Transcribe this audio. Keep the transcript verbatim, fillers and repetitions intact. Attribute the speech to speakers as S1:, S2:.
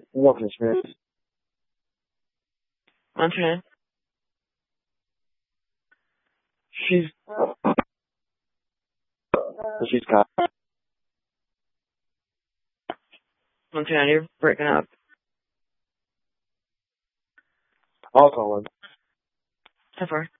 S1: Walking Smith.
S2: Montana.
S1: She's she's got.
S2: Montana, you're breaking up.
S1: I'll call him.
S2: So far.